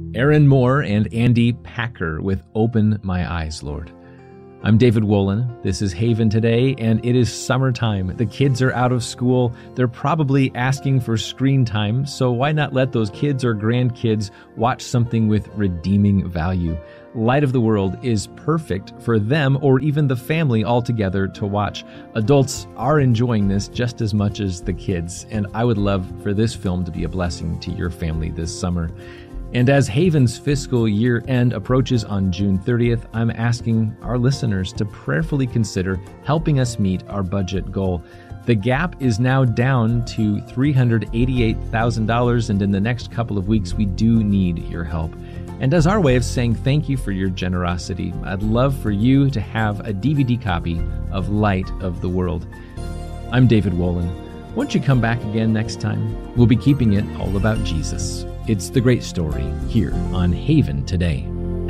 Aaron Moore and Andy Packer with Open My Eyes, Lord. I'm David Wolin. This is Haven Today, and it is summertime. The kids are out of school. They're probably asking for screen time, so why not let those kids or grandkids watch something with redeeming value? Light of the World is perfect for them or even the family altogether to watch. Adults are enjoying this just as much as the kids, and I would love for this film to be a blessing to your family this summer. And as Haven's fiscal year end approaches on June 30th, I'm asking our listeners to prayerfully consider helping us meet our budget goal. The gap is now down to $388,000, and in the next couple of weeks, we do need your help. And as our way of saying thank you for your generosity, I'd love for you to have a DVD copy of Light of the World. I'm David Wolin. Won't you come back again next time? We'll be keeping it all about Jesus. It's the great story here on Haven Today.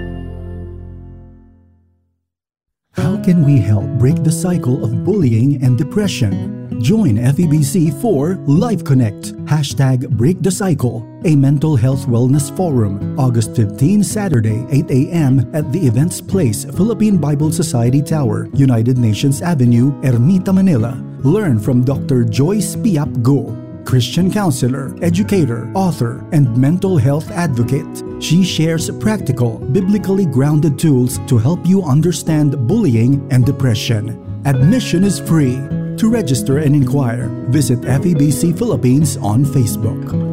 How can we help break the cycle of bullying and depression? Join FEBC for Life Connect, #BreakTheCycle, a mental health wellness forum, August 15, Saturday, 8 a.m. at the Events Place, Philippine Bible Society Tower, United Nations Avenue, Ermita, Manila. Learn from Dr. Joyce Piap Go, Christian counselor, educator, author, and mental health advocate. She shares practical, biblically grounded tools to help you understand bullying and depression. Admission is free. To register and inquire, visit FEBC Philippines on Facebook.